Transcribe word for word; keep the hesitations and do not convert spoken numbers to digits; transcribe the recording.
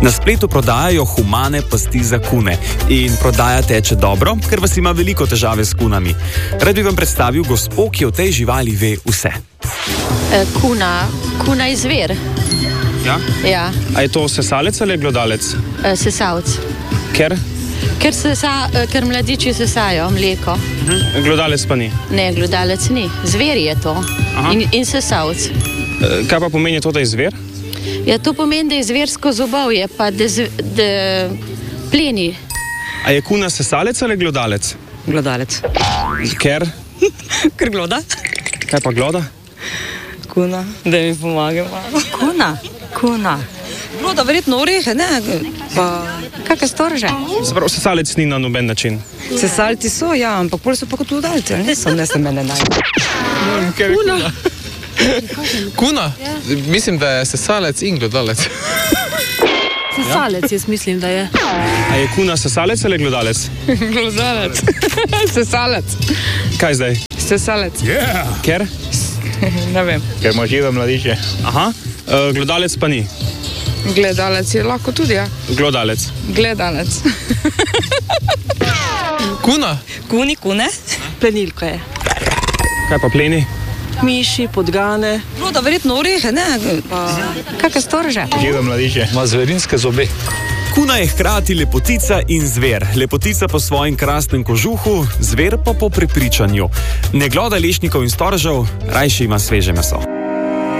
Na spletu prodajajo humane pasti za kune in prodaja teče dobro, ker vas ima veliko težave s kunami. Rad bi vam predstavil gospo, ki o tej živali ve vse. E, kuna, kuna je zver. Ja? Ja, A je to sesalec ali glodalec? e, sesalc. Ker? Ker, sesa, e, ker mladiči sesajo mleko. Mhm. Glodalec pa ni. Ne, glodalec ni. Zver je to. In, in sesalc. E, Kaj pa pomeni to, da je zver? Ja, to pomeni, da je zversko zobovje, pa da, z, da pleni. A je kuna sesalec ali glodalec? Glodalec. Ker? Ker gloda. Kaj pa gloda? Kuna, da mi pomaga malo. Kuna, kuna. Gloda verjetno orehe, ne? Pa kakšne storže? Zapravo, sesalec ni na noben način. Sesalci so, ja, ampak pol so pa kot glodalci, ali niso, ne se mene naj. Kuna. Kuna? Ja. Mislim, da je sesalec in glodalec. Sesalec, jaz mislim, da je. A je kuna sesalec ali glodalec? Glodalec. Sesalec. Kaj zdaj? Sesalec. Yeah. Ker? Ne vem. Ker ima žive mladiče. Aha. E, glodalec pa ni. Gledalec je lahko tudi, ja. Glodalec. Gledalec. Kuna? Kuni, kune. Plenilko je. Kaj pa pleni? Miši, podgane. Gloda verjetno orehe, ne? Pa kakšne storže? Žive mladiče. Ima zverinske zobe. Kuna je hkrati lepotica in zver. Lepotica po svojem krasnem kožuhu, zver pa po prepričanju. Ne gloda lešnikov in storžev, rajši ima sveže meso.